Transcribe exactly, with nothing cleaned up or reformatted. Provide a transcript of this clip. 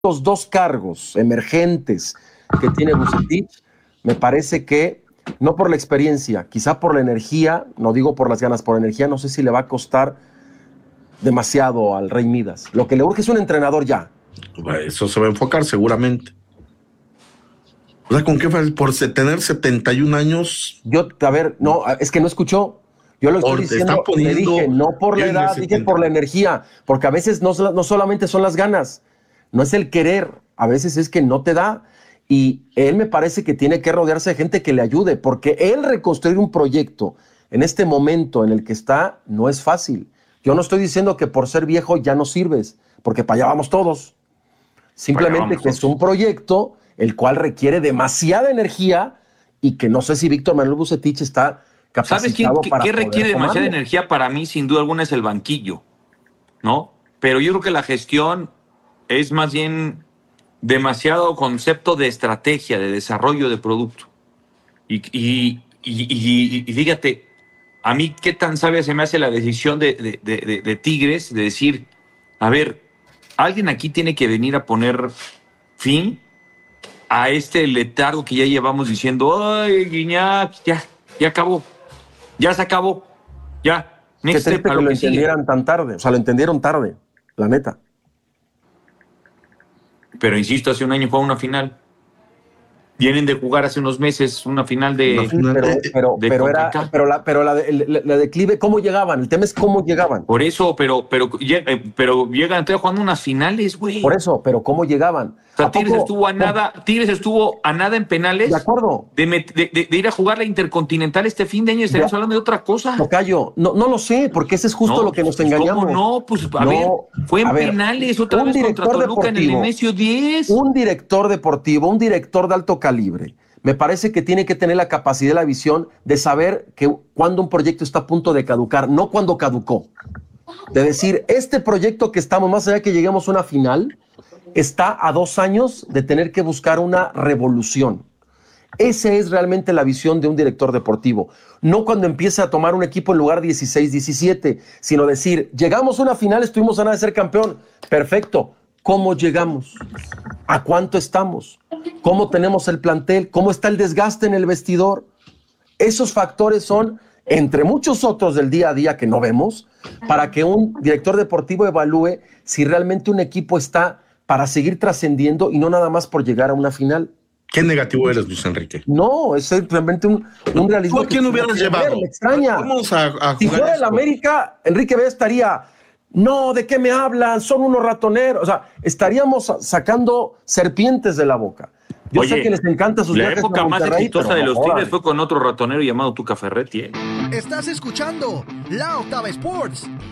los dos cargos emergentes que tiene Vucetich, me parece que, no por la experiencia, quizá por la energía, no digo por las ganas, por la energía, no sé si le va a costar demasiado al Rey Midas. Lo que le urge es un entrenador ya. Eso se va a enfocar seguramente. O sea, ¿con qué fue? Por tener setenta y un años. Yo, a ver, no, es que no escuchó. Yo lo estoy Por, diciendo, le dije, no por la edad, dije por la energía, porque a veces no, no solamente son las ganas, no es el querer, a veces es que no te da, y él me parece que tiene que rodearse de gente que le ayude, porque él reconstruir un proyecto en este momento en el que está no es fácil. Yo no estoy diciendo que por ser viejo ya no sirves, porque para allá vamos todos. Simplemente que es un proyecto el cual requiere demasiada energía y que no sé si Víctor Manuel Vucetich está capacitado. ¿Sabes quién, para qué requiere demasiada tomarlo? energía? Para mí, sin duda alguna, es el banquillo, ¿no? Pero yo creo que la gestión es más bien demasiado concepto de estrategia, de desarrollo de producto. Y, y, y, y, y fíjate, a mí qué tan sabia se me hace la decisión de, de, de, de Tigres de decir, a ver, alguien aquí tiene que venir a poner fin a este letargo que ya llevamos diciendo, ay, Guiñac, ya, ya acabó, ya se acabó, ya. Qué triste que lo entendieran tan tarde, o sea, lo entendieron tarde, la neta. Pero insisto, hace un año fue una final. Vienen de jugar hace unos meses una final de. No, final pero, de, pero, de pero, era, pero, la, pero la, de, la, la declive, ¿cómo llegaban? El tema es cómo llegaban. Por eso, pero, pero, pero llegan jugando unas finales, güey. Por eso, pero ¿cómo llegaban? O sea, Tigres poco, estuvo a nada, Tigres estuvo a nada en penales. De acuerdo. De, de, de, de ir a jugar la Intercontinental este fin de año, estaríamos hablando de otra cosa. Tocayo, no, no lo sé, porque ese es justo no, lo que nos pues, engañamos. ¿cómo no? Pues a no, ver, fue en ver, penales, otra vez contra Toluca en el Nemesio diez. Un director deportivo, un director de alto calibre, me parece que tiene que tener la capacidad y la visión de saber que cuando un proyecto está a punto de caducar, no cuando caducó. De decir, este proyecto que estamos, más allá de que lleguemos a una final, está a dos años de tener que buscar una revolución. Esa es realmente la visión de un director deportivo. No cuando empieza a tomar un equipo en lugar dieciséis, diecisiete, sino decir, llegamos a una final, estuvimos a nada de ser campeón. Perfecto. ¿Cómo llegamos? ¿A cuánto estamos? ¿Cómo tenemos el plantel? ¿Cómo está el desgaste en el vestidor? Esos factores son, entre muchos otros del día a día que no vemos, para que un director deportivo evalúe si realmente un equipo está para seguir trascendiendo y no nada más por llegar a una final. Qué negativo eres, Luis Enrique. No, es realmente un, un realismo. ¿Tú a quién hubieras llevado? Me extraña. Vamos a, a jugar si fuera el América, Enrique Vélez estaría... No, ¿de qué me hablan? Son unos ratoneros. O sea, estaríamos sacando serpientes de la boca. Yo Oye, sé que les encanta sus la viajes época a más Monterrey, exitosa de no los jodan. Tigres fue con otro ratonero llamado Tuca Ferretti. ¿eh? Estás escuchando La Octava Sports.